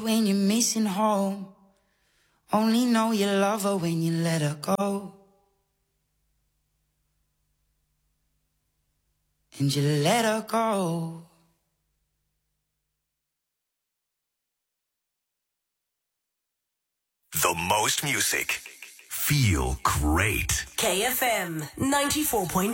When you're missing home, only know you love her when you let her go. And you let her go. The most music. Feel great. KFM 94.5.